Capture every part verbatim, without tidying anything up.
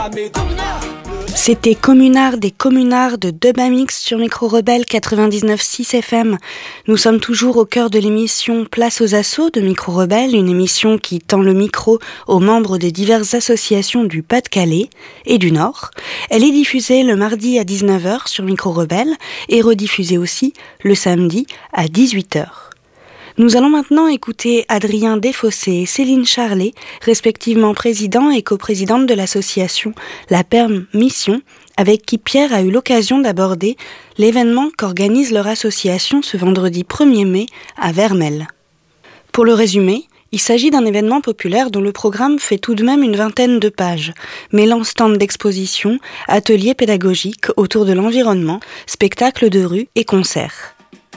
C'était Communard des Communards de Dubamix sur Micro Rebelle quatre-vingt-dix-neuf six F M. Nous sommes toujours au cœur de l'émission Place aux Assauts de Micro Rebelle, une émission qui tend le micro aux membres des diverses associations du Pas-de-Calais et du Nord. Elle est diffusée le mardi à dix-neuf heures sur Micro Rebelle et rediffusée aussi le samedi à dix-huit heures. Nous allons maintenant écouter Adrien Desfossés et Céline Charlet, respectivement président et coprésidente de l'association La Permission, avec qui Pierre a eu l'occasion d'aborder l'événement qu'organise leur association ce vendredi premier mai à Vermelles. Pour le résumer, il s'agit d'un événement populaire dont le programme fait tout de même une vingtaine de pages, mêlant stands d'exposition, ateliers pédagogiques autour de l'environnement, spectacles de rue et concerts.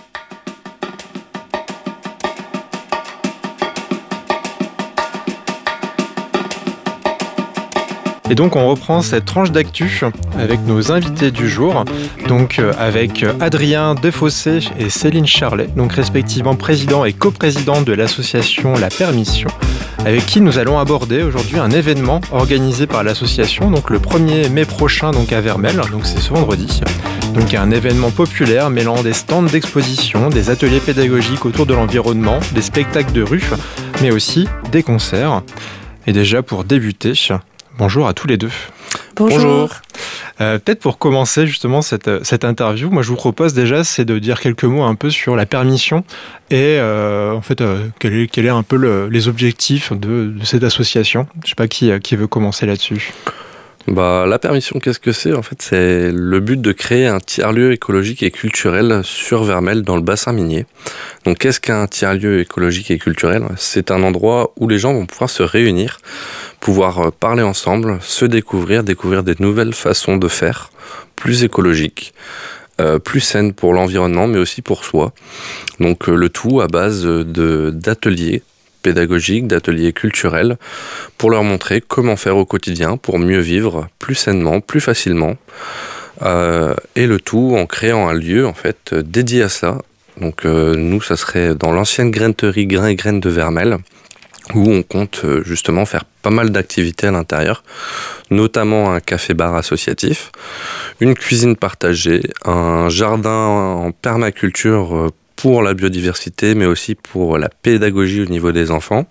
Et donc on reprend cette tranche d'actu avec nos invités du jour, donc avec Adrien Desfossés et Céline Charlet, donc respectivement président et coprésident de l'association La Permission, avec qui nous allons aborder aujourd'hui un événement organisé par l'association, donc le premier mai prochain donc à Vermelles, donc c'est ce vendredi. Donc un événement populaire mêlant des stands d'exposition, des ateliers pédagogiques autour de l'environnement, des spectacles de rue, mais aussi des concerts. Et déjà pour débuter, bonjour à tous les deux. Bonjour. Bonjour. Euh, peut-être pour commencer justement cette, cette interview, moi je vous propose déjà c'est de dire quelques mots un peu sur la permission et euh, en fait euh, quel est, quel est un peu le, les objectifs de, de cette association. Je ne sais pas qui, qui veut commencer là-dessus. Bah, la permission, qu'est-ce que c'est ? En fait, c'est le but de créer un tiers-lieu écologique et culturel sur Vermelles dans le bassin minier. Donc, qu'est-ce qu'un tiers-lieu écologique et culturel ? C'est un endroit où les gens vont pouvoir se réunir, pouvoir parler ensemble, se découvrir, découvrir des nouvelles façons de faire, plus écologiques, euh, plus saines pour l'environnement, mais aussi pour soi. Donc, euh, le tout à base de, d'ateliers pédagogiques, d'ateliers culturels, pour leur montrer comment faire au quotidien pour mieux vivre plus sainement, plus facilement, euh, et le tout en créant un lieu en fait dédié à ça. Donc euh, nous, ça serait dans l'ancienne graineterie Grains et Graines de Vermelles, où on compte euh, justement faire pas mal d'activités à l'intérieur, notamment un café-bar associatif, une cuisine partagée, un jardin en permaculture euh, pour la biodiversité, mais aussi pour la pédagogie au niveau des enfants.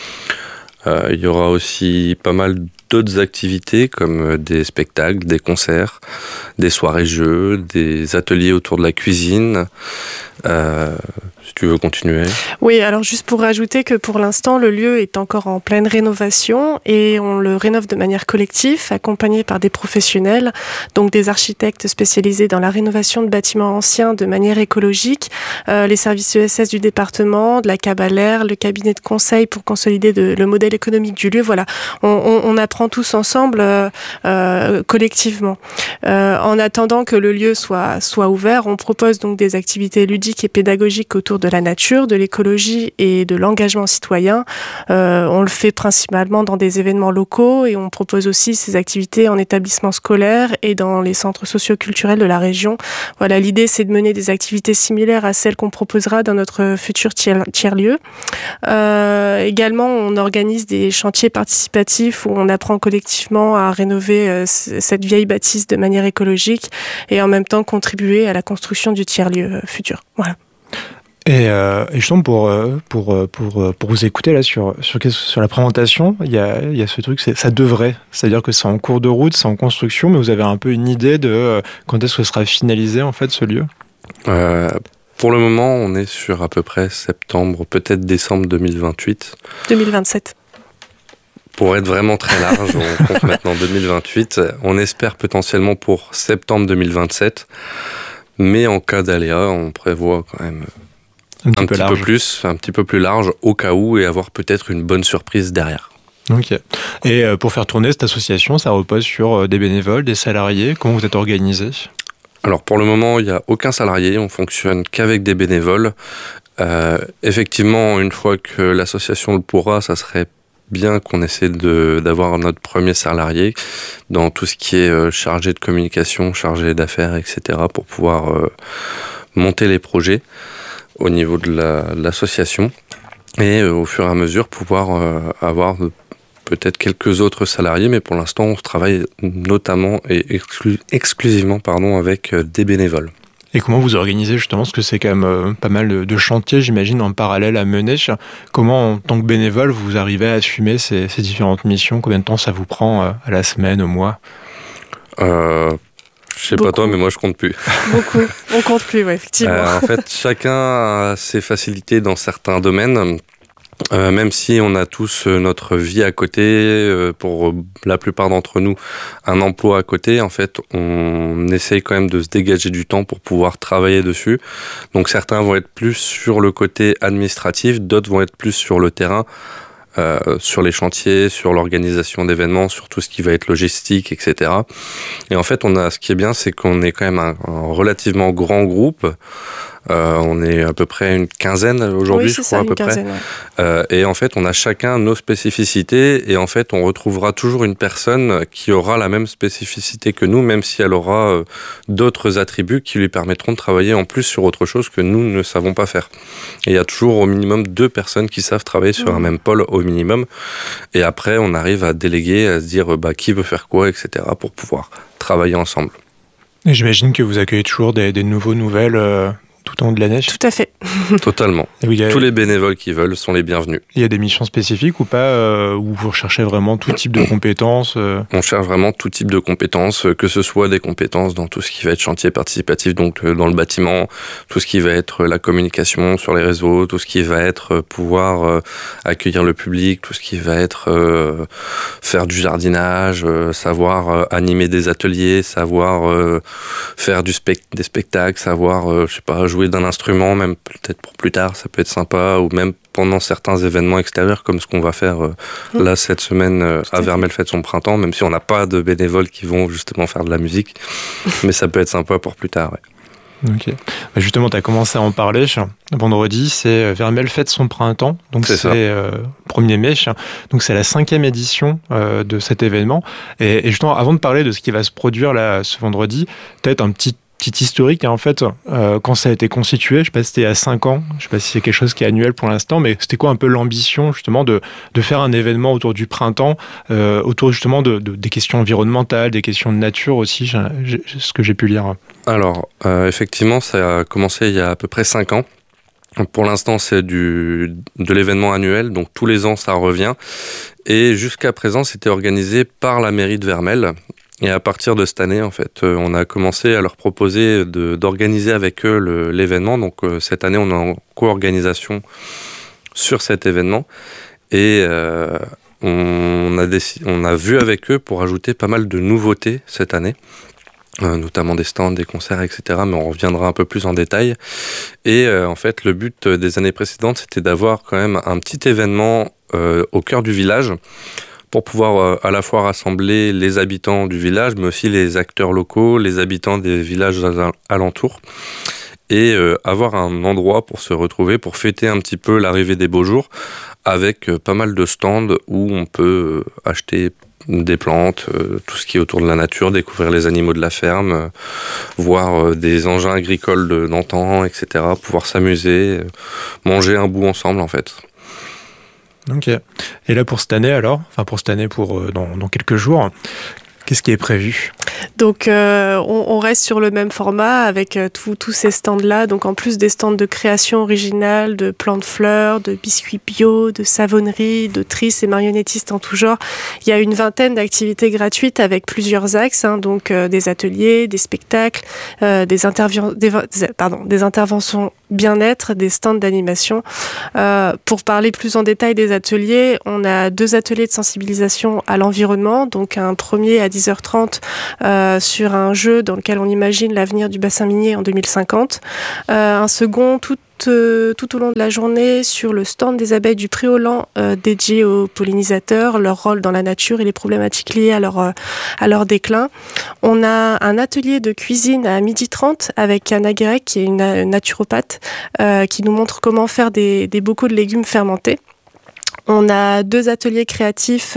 Euh, il y aura aussi pas mal d'autres activités comme des spectacles, des concerts, des soirées-jeux, des ateliers autour de la cuisine. Euh, si tu veux continuer. Oui, alors juste pour rajouter que pour l'instant, le lieu est encore en pleine rénovation et on le rénove de manière collective, accompagné par des professionnels, donc des architectes spécialisés dans la rénovation de bâtiments anciens de manière écologique, euh, les services E S S du département, de la C A B à l'air, le cabinet de conseil pour consolider de, le modèle économique du lieu. Voilà, on, on, on apprend tous ensemble, euh, euh, collectivement. Euh, en attendant que le lieu soit, soit ouvert, on propose donc des activités ludiques et pédagogiques autour de la nature, de l'écologie et de l'engagement citoyen. Euh, on le fait principalement dans des événements locaux et on propose aussi ces activités en établissement scolaire et dans les centres socio-culturels de la région. Voilà, l'idée c'est de mener des activités similaires à celles qu'on proposera dans notre futur tiers- tiers-lieu. Euh, également, on organise des chantiers participatifs où on apprend collectivement à rénover euh, c- cette vieille bâtisse de manière écologique et en même temps contribuer à la construction du tiers-lieu euh, futur. Voilà. Et, euh, et justement pour pour pour pour vous écouter là sur sur sur la présentation, il y a il y a ce truc, c'est ça devrait, c'est-à-dire que c'est en cours de route, c'est en construction, mais vous avez un peu une idée de quand est-ce que sera finalisé en fait ce lieu ? Euh, pour le moment, on est sur à peu près septembre, peut-être décembre deux mille vingt-huit. deux mille vingt-sept. Pour être vraiment très large, on compte maintenant deux mille vingt-huit. On espère potentiellement pour septembre deux mille vingt-sept, mais en cas d'aléa, on prévoit quand même un petit, un peu, petit peu plus, un petit peu plus large au cas où et avoir peut-être une bonne surprise derrière. Ok. Et euh, pour faire tourner cette association, ça repose sur euh, des bénévoles, des salariés. Comment vous êtes organisé ? Alors pour le moment, il n'y a aucun salarié, on fonctionne qu'avec des bénévoles. Euh, effectivement, une fois que l'association le pourra, ça serait bien qu'on essaie de, d'avoir notre premier salarié dans tout ce qui est euh, chargé de communication, chargé d'affaires, et cetera pour pouvoir euh, monter les projets au niveau de, la, de l'association et euh, au fur et à mesure pouvoir euh, avoir peut-être quelques autres salariés, mais pour l'instant, on travaille notamment et exclu- exclusivement pardon, avec des bénévoles. Et comment vous organisez justement, parce que c'est quand même euh, pas mal de, de chantiers, j'imagine, en parallèle à mener. Comment, en tant que bénévole, vous arrivez à assumer ces, ces différentes missions? Combien de temps ça vous prend euh, à la semaine, au mois? euh, Je sais Beaucoup. pas toi, mais moi je compte plus. Beaucoup. On compte plus, ouais, effectivement. Euh, en fait, chacun a ses facilités dans certains domaines. Euh, même si on a tous notre vie à côté, euh, pour la plupart d'entre nous, un emploi à côté, en fait, on essaye quand même de se dégager du temps pour pouvoir travailler dessus. Donc certains vont être plus sur le côté administratif, d'autres vont être plus sur le terrain, euh, sur les chantiers, sur l'organisation d'événements, sur tout ce qui va être logistique, et cetera. Et en fait, on a, ce qui est bien, c'est qu'on est quand même un, un relativement grand groupe. Euh, on est à peu près une quinzaine aujourd'hui, oui, je crois, ça, à peu quinzaine, près. Ouais. Euh, et en fait, on a chacun nos spécificités et en fait, on retrouvera toujours une personne qui aura la même spécificité que nous, même si elle aura euh, d'autres attributs qui lui permettront de travailler en plus sur autre chose que nous ne savons pas faire. Et il y a toujours au minimum deux personnes qui savent travailler sur mmh. un même pôle au minimum. Et après, on arrive à déléguer, à se dire bah, qui veut faire quoi, et cetera pour pouvoir travailler ensemble. Et j'imagine que vous accueillez toujours des, des nouveaux nouvelles euh... tout au long de l'année? Tout à fait. Totalement. A... Tous les bénévoles qui veulent sont les bienvenus. Il y a des missions spécifiques ou pas, euh, où vous recherchez vraiment tout type de compétences euh... On cherche vraiment tout type de compétences, que ce soit des compétences dans tout ce qui va être chantier participatif, donc dans le bâtiment, tout ce qui va être la communication sur les réseaux, tout ce qui va être pouvoir euh, accueillir le public, tout ce qui va être euh, faire du jardinage, euh, savoir euh, animer des ateliers, savoir euh, faire du spect- des spectacles, savoir, euh, je sais pas, jouer d'un instrument, même peut-être pour plus tard, ça peut être sympa, ou même pendant certains événements extérieurs, comme ce qu'on va faire euh, mmh. là cette semaine euh, à Vermelles fête son printemps, même si on n'a pas de bénévoles qui vont justement faire de la musique, mais ça peut être sympa pour plus tard. Ouais. Ok. Bah justement, tu as commencé à en parler. Vendredi, c'est Vermelles fête son printemps, donc c'est, c'est euh, premier mai. Donc c'est la cinquième édition euh, de cet événement. Et, et justement, avant de parler de ce qui va se produire là ce vendredi, peut-être un petit Petit historique, hein, en fait, euh, quand ça a été constitué, je ne sais pas si c'était il y a cinq ans, je ne sais pas si c'est quelque chose qui est annuel pour l'instant, mais c'était quoi un peu l'ambition justement de, de faire un événement autour du printemps, euh, autour justement de, de, des questions environnementales, des questions de nature aussi, j'ai, j'ai, ce que j'ai pu lire. Alors, euh, effectivement, ça a commencé il y a à peu près cinq ans. Pour l'instant, c'est du, de l'événement annuel, donc tous les ans, ça revient. Et jusqu'à présent, c'était organisé par la mairie de Vermelles. Et à partir de cette année, en fait, on a commencé à leur proposer de, d'organiser avec eux le, l'événement. Donc euh, cette année, on est en co-organisation sur cet événement. Et euh, on, a décidé, on a vu avec eux pour ajouter pas mal de nouveautés cette année. Euh, notamment des stands, des concerts, et cetera. Mais on reviendra un peu plus en détail. Et euh, en fait, le but des années précédentes, c'était d'avoir quand même un petit événement euh, au cœur du village, pour pouvoir euh, à la fois rassembler les habitants du village, mais aussi les acteurs locaux, les habitants des villages alentours, et euh, avoir un endroit pour se retrouver, pour fêter un petit peu l'arrivée des beaux jours, avec euh, pas mal de stands où on peut euh, acheter des plantes, euh, tout ce qui est autour de la nature, découvrir les animaux de la ferme, euh, voir euh, des engins agricoles de, d'antan, et cetera, pouvoir s'amuser, euh, manger un bout ensemble en fait. Ok. Et là pour cette année alors, enfin pour cette année, pour euh, dans, dans quelques jours, qu'est-ce qui est prévu ? Donc euh, on, on reste sur le même format avec euh, tous ces stands-là. Donc en plus des stands de création originale, de plants de fleurs, de biscuits bio, de savonnerie, de tristes et marionnettistes en tout genre, il y a une vingtaine d'activités gratuites avec plusieurs axes, hein, donc euh, des ateliers, des spectacles, euh, des, intervi- des, pardon, des interventions bien-être, des stands d'animation. Euh, pour parler plus en détail des ateliers, on a deux ateliers de sensibilisation à l'environnement, donc un premier à dix heures trente euh, sur un jeu dans lequel on imagine l'avenir du bassin minier en deux mille cinquante. Euh, un second tout Euh, tout au long de la journée sur le stand des abeilles du Préaulan euh, dédié aux pollinisateurs, leur rôle dans la nature et les problématiques liées à leur, euh, à leur déclin. On a un atelier de cuisine à midi trente avec Anna Guérec, qui est une naturopathe, euh, qui nous montre comment faire des, des bocaux de légumes fermentés. On a deux ateliers créatifs,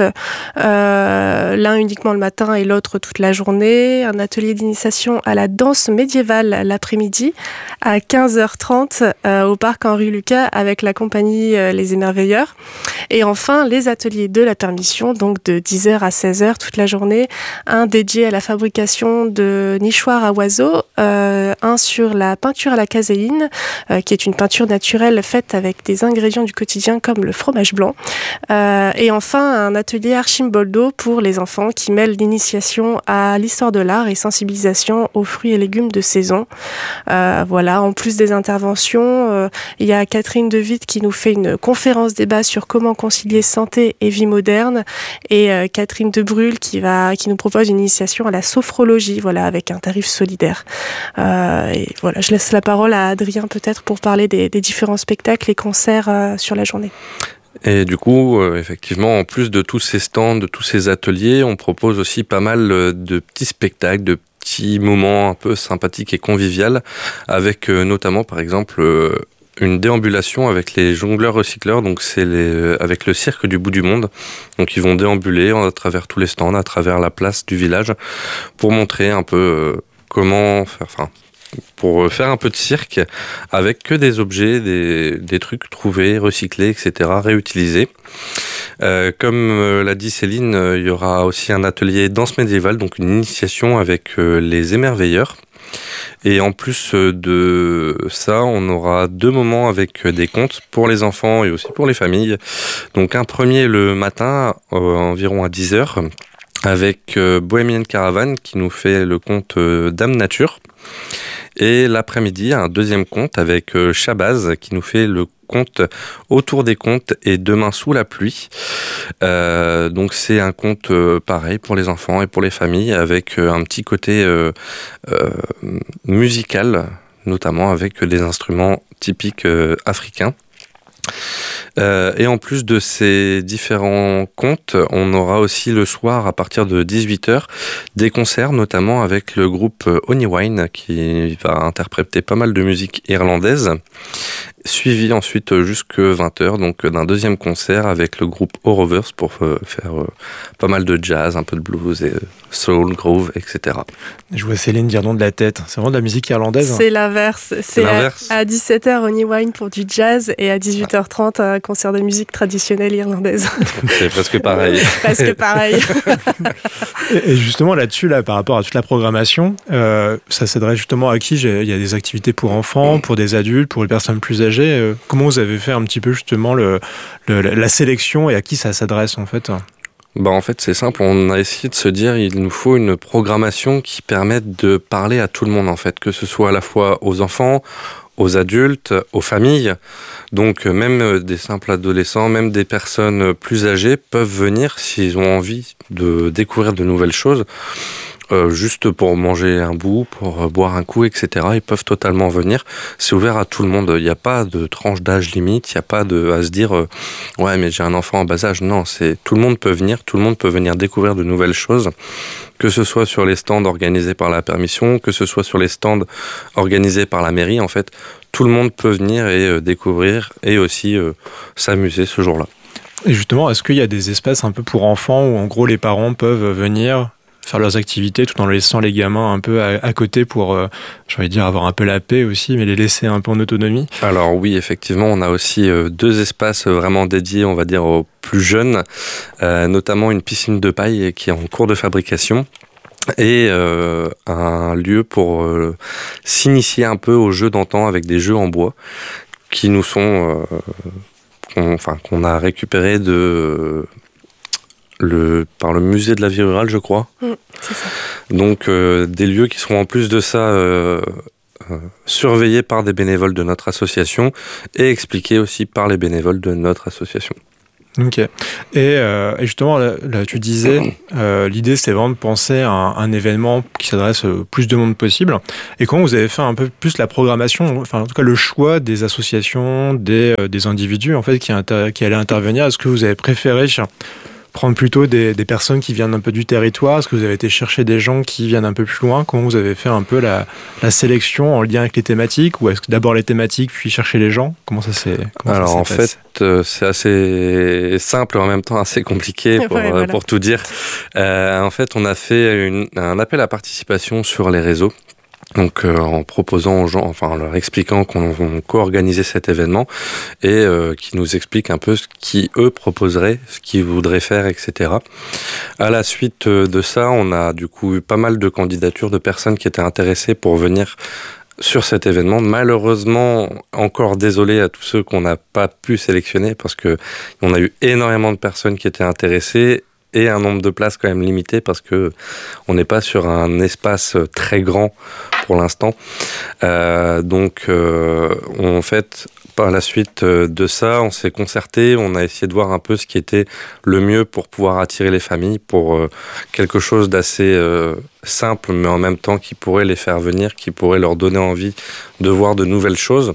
euh, l'un uniquement le matin et l'autre toute la journée. Un atelier d'initiation à la danse médiévale l'après-midi à quinze heures trente euh, au parc Henri Lucas avec la compagnie euh, Les Émerveilleurs. Et enfin, les ateliers de la permission, donc de dix heures à seize heures toute la journée. Un dédié à la fabrication de nichoirs à oiseaux, euh, un sur la peinture à la caséine, euh, qui est une peinture naturelle faite avec des ingrédients du quotidien comme le fromage blanc. Euh, et enfin, un atelier Archimboldo pour les enfants qui mêle l'initiation à l'histoire de l'art et sensibilisation aux fruits et légumes de saison. Euh, voilà, en plus des interventions, euh, il y a Catherine De Witt qui nous fait une conférence débat sur comment concilier santé et vie moderne, et euh, Catherine De Brûle qui va, qui nous propose une initiation à la sophrologie, voilà, avec un tarif solidaire. Euh, et voilà, je laisse la parole à Adrien peut-être pour parler des, des différents spectacles et concerts euh, sur la journée. Et du coup, euh, effectivement, en plus de tous ces stands, de tous ces ateliers, on propose aussi pas mal de petits spectacles, de petits moments un peu sympathiques et conviviaux, avec euh, notamment, par exemple, euh, une déambulation avec les jongleurs recycleurs, donc c'est les, avec le cirque du bout du monde. Donc ils vont déambuler à travers tous les stands, à travers la place du village, pour montrer un peu euh, comment faire... Enfin, pour faire un peu de cirque avec que des objets, des, des trucs trouvés, recyclés, et cetera, réutilisés. Euh, comme euh, l'a dit Céline, euh, il y aura aussi un atelier danse médiévale, donc une initiation avec euh, les émerveilleurs. Et en plus de ça, on aura deux moments avec des contes pour les enfants et aussi pour les familles. Donc un premier le matin, euh, environ à dix heures, avec euh, Bohemian Caravan qui nous fait le conte euh, Dame Nature. Et l'après-midi, un deuxième conte avec euh, Shabazz qui nous fait le conte Autour des contes et Demain sous la pluie. Euh, donc c'est un conte euh, pareil pour les enfants et pour les familles avec euh, un petit côté euh, euh, musical, notamment avec des instruments typiques euh, africains. Euh, et en plus de ces différents contes, on aura aussi le soir à partir de dix-huit heures des concerts, notamment avec le groupe Honeywine qui va interpréter pas mal de musique irlandaise, suivi ensuite jusqu'à vingt heures donc d'un deuxième concert avec le groupe Horovers pour euh, faire euh, pas mal de jazz, un peu de blues et euh, soul, groove, et cetera. Je vois Céline dire non de la tête, c'est vraiment de la musique irlandaise. C'est l'inverse, c'est, c'est l'inverse. À, à dix-sept heures Honeywine pour du jazz et à dix-huit heures trente un concert de musique traditionnelle irlandaise. C'est presque pareil. presque pareil. Et justement là-dessus, là, par rapport à toute la programmation, euh, ça s'adresse justement à qui? Il y a des activités pour enfants, pour des adultes, pour les personnes plus âgées. Euh, comment vous avez fait un petit peu justement le, le, la sélection et à qui ça s'adresse en fait? Bah en fait c'est simple, on a essayé de se dire il nous faut une programmation qui permette de parler à tout le monde en fait, que ce soit à la fois aux enfants, aux adultes, aux familles. Donc même des simples adolescents, même des personnes plus âgées peuvent venir s'ils ont envie de découvrir de nouvelles choses. Euh, juste pour manger un bout, pour euh, boire un coup, et cetera. Ils peuvent totalement venir. C'est ouvert à tout le monde. Il n'y a pas de tranche d'âge limite. Il n'y a pas de à se dire euh, ouais mais j'ai un enfant en bas âge. Non, c'est tout le monde peut venir. Tout le monde peut venir découvrir de nouvelles choses. Que ce soit sur les stands organisés par la permission, que ce soit sur les stands organisés par la mairie. En fait, tout le monde peut venir et euh, découvrir et aussi euh, s'amuser ce jour-là. Et justement, est-ce qu'il y a des espaces un peu pour enfants où en gros les parents peuvent venir faire leurs activités tout en laissant les gamins un peu à, à côté pour, euh, j'ai envie de dire, avoir un peu la paix aussi, mais les laisser un peu en autonomie? Alors oui, effectivement, on a aussi euh, deux espaces vraiment dédiés, on va dire, aux plus jeunes, euh, notamment une piscine de paille qui est en cours de fabrication et euh, un lieu pour euh, s'initier un peu aux jeux d'antan avec des jeux en bois qui nous sont, euh, qu'on, enfin, qu'on a récupérés de... Le, par le musée de la vie rurale, je crois. Mmh, c'est ça. Donc, euh, des lieux qui seront en plus de ça euh, euh, surveillés par des bénévoles de notre association et expliqués aussi par les bénévoles de notre association. Ok. Et, euh, et justement, là, là, tu disais, euh, l'idée c'était vraiment de penser à un, un événement qui s'adresse au plus de monde possible. Et comment vous avez fait un peu plus la programmation, enfin en tout cas le choix des associations, des, euh, des individus en fait qui, inter- qui allaient intervenir? Est-ce que vous avez préféré prendre plutôt des, des personnes qui viennent un peu du territoire? Est-ce que vous avez été chercher des gens qui viennent un peu plus loin? Comment vous avez fait un peu la, la sélection en lien avec les thématiques? Ou est-ce que d'abord les thématiques, puis chercher les gens? Comment ça s'est comment Alors ça s'est en passé? fait, euh, c'est assez simple et en même temps assez compliqué pour, Ouais, euh, voilà. pour tout dire. Euh, en fait, on a fait une, un appel à participation sur les réseaux. Donc euh, en proposant aux gens, enfin en leur expliquant qu'on on co-organisait cet événement et euh, qui nous expliquent un peu ce qu'ils eux proposeraient, ce qu'ils voudraient faire, et cetera. À la suite de ça, on a du coup eu pas mal de candidatures de personnes qui étaient intéressées pour venir sur cet événement. Malheureusement, encore désolé à tous ceux qu'on n'a pas pu sélectionner parce que on a eu énormément de personnes qui étaient intéressées et un nombre de places quand même limité parce que on n'est pas sur un espace très grand pour l'instant. Euh, donc, euh, en fait, par la suite de ça, on s'est concerté, on a essayé de voir un peu ce qui était le mieux pour pouvoir attirer les familles, pour euh, quelque chose d'assez euh, simple, mais en même temps qui pourrait les faire venir, qui pourrait leur donner envie de voir de nouvelles choses.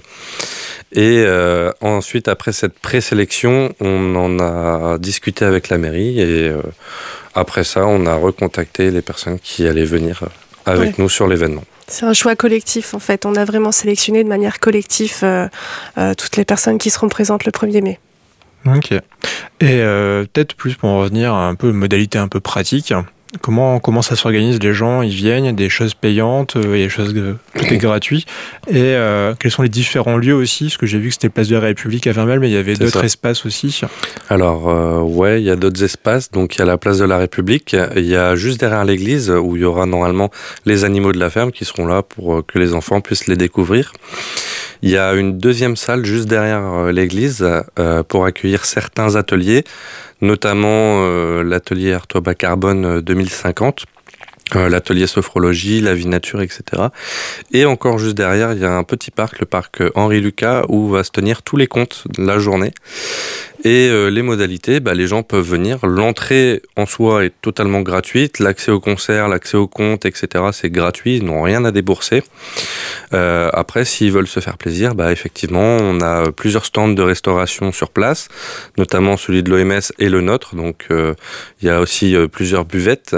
Et euh, ensuite, après cette présélection, on en a discuté avec la mairie et euh, après ça, on a recontacté les personnes qui allaient venir avec ouais. nous sur l'événement. C'est un choix collectif en fait. On a vraiment sélectionné de manière collective euh, euh, toutes les personnes qui seront présentes le premier mai. Ok. Et euh, peut-être plus pour en revenir à un peu une modalité un peu pratique. Comment, comment ça s'organise? Les gens, ils viennent, il y a des choses payantes, il y a des choses, tout est gratuit. Et euh, quels sont les différents lieux aussi? Parce que j'ai vu que c'était Place de la République à Vermelles, mais il y avait C'est d'autres ça. espaces aussi. Alors, euh, ouais, il y a d'autres espaces. Donc, il y a la Place de la République. Il y a juste derrière l'église où il y aura normalement les animaux de la ferme qui seront là pour que les enfants puissent les découvrir. Il y a une deuxième salle juste derrière l'église euh, pour accueillir certains ateliers, notamment euh, l'atelier Artois bas carbone deux mille cinquante, euh, l'atelier sophrologie, la vie nature, et cetera. Et encore juste derrière, il y a un petit parc, le parc Henri Lucas, où va se tenir tous les contes de la journée. Et euh, les modalités, bah, les gens peuvent venir. L'entrée en soi est totalement gratuite. L'accès au concert, l'accès aux contes, et cetera, c'est gratuit. Ils n'ont rien à débourser. Euh, après, s'ils veulent se faire plaisir, bah, effectivement, on a plusieurs stands de restauration sur place, notamment celui de l'O M S et le nôtre. Donc, euh, il y a aussi euh, plusieurs buvettes.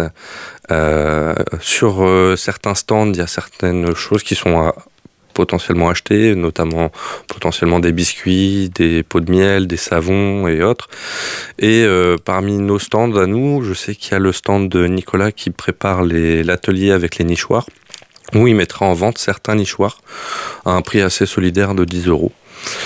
Euh, sur euh, certains stands, il y a certaines choses qui sont à potentiellement acheter, notamment potentiellement des biscuits, des pots de miel, des savons et autres. Et euh, parmi nos stands à nous, je sais qu'il y a le stand de Nicolas qui prépare les, l'atelier avec les nichoirs, où il mettra en vente certains nichoirs à un prix assez solidaire de dix euros.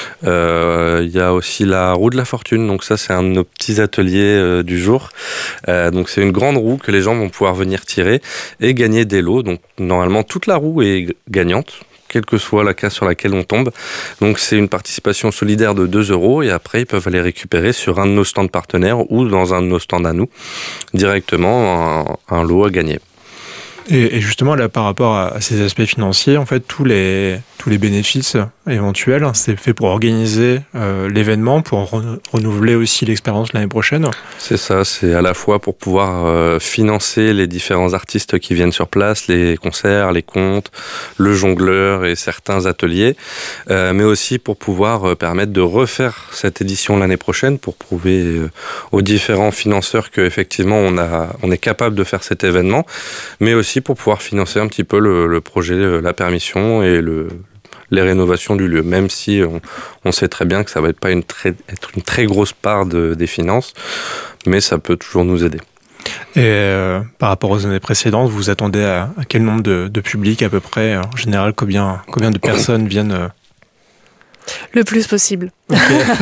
Euh, il y a aussi la roue de la fortune, donc ça c'est un de nos petits ateliers euh, du jour. Euh, donc c'est une grande roue que les gens vont pouvoir venir tirer et gagner des lots. Donc normalement toute la roue est gagnante, quelle que soit la case sur laquelle on tombe. Donc c'est une participation solidaire de deux euros et après ils peuvent aller récupérer sur un de nos stands partenaires ou dans un de nos stands à nous directement un, un lot à gagner. Et, et justement là par rapport à, à ces aspects financiers, en fait tous les, tous les bénéfices éventuels, c'est fait pour organiser euh, l'événement, pour re- renouveler aussi l'expérience l'année prochaine. C'est ça, c'est à la fois pour pouvoir euh, financer les différents artistes qui viennent sur place, les concerts, les contes, le jongleur et certains ateliers, euh, mais aussi pour pouvoir euh, permettre de refaire cette édition l'année prochaine pour prouver euh, aux différents financeurs qu'effectivement on, a, on est capable de faire cet événement, mais aussi pour pouvoir financer un petit peu le, le projet, la permission et le, les rénovations du lieu, même si on, on sait très bien que ça va être pas une très, être une très grosse part de, des finances, mais ça peut toujours nous aider. Et euh, par rapport aux années précédentes, vous attendez à, à quel nombre de, de public à peu près? En général, combien, combien de personnes viennent euh... Le plus possible. Okay.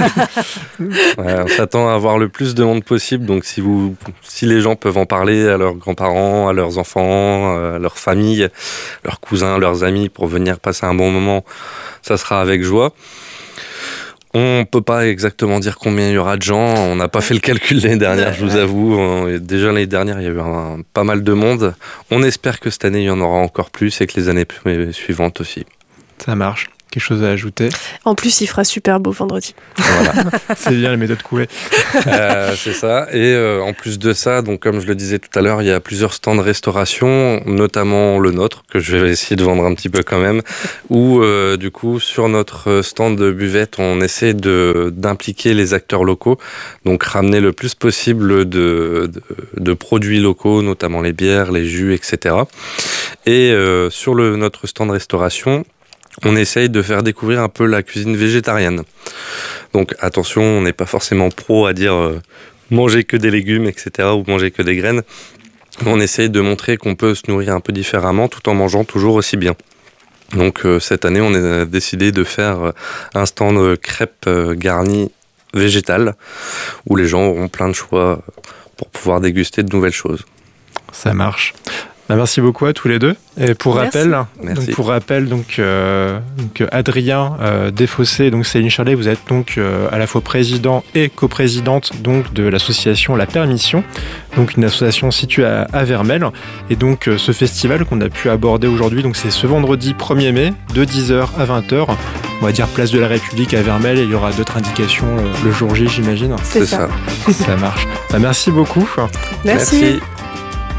Ouais, on s'attend à avoir le plus de monde possible, donc si, vous, si les gens peuvent en parler à leurs grands-parents, à leurs enfants, à leurs familles, leurs cousins, leurs amis pour venir passer un bon moment, ça sera avec joie. On ne peut pas exactement dire combien il y aura de gens, on n'a pas fait le calcul l'année dernière, je vous avoue. Déjà l'année dernière, il y a eu un, pas mal de monde. On espère que cette année, il y en aura encore plus et que les années suivantes aussi. Ça marche. quelque chose à ajouter? En plus, il fera super beau vendredi. Voilà. C'est bien la méthode Coué. Euh, c'est ça. Et euh, en plus de ça, donc comme je le disais tout à l'heure, il y a plusieurs stands de restauration, notamment le nôtre, que je vais essayer de vendre un petit peu quand même, où euh, du coup, sur notre stand de buvette, on essaie de, d'impliquer les acteurs locaux, donc ramener le plus possible de, de, de produits locaux, notamment les bières, les jus, et cetera. Et euh, sur le, notre stand de restauration, on essaye de faire découvrir un peu la cuisine végétarienne. Donc attention, on n'est pas forcément pro à dire euh, manger que des légumes, et cetera, ou manger que des graines. On essaye de montrer qu'on peut se nourrir un peu différemment tout en mangeant toujours aussi bien. Donc euh, cette année, on a décidé de faire un stand de crêpes euh, garnies végétales, où les gens auront plein de choix pour pouvoir déguster de nouvelles choses. Ça marche. Bah, merci beaucoup à tous les deux. Et pour Merci. rappel, Merci. donc pour rappel, donc, euh, donc Adrien euh, Desfossés, donc Céline Charlet, vous êtes donc euh, à la fois président et coprésidente donc de l'association La Permission, donc une association située à, à Vermelles. Et donc euh, ce festival qu'on a pu aborder aujourd'hui, donc c'est ce vendredi premier mai de dix heures à vingt heures. On va dire place de la République à Vermelles, et il y aura d'autres indications euh, le jour J, j'imagine. C'est, C'est ça. ça. Ça marche. Bah, merci beaucoup. Merci. Merci.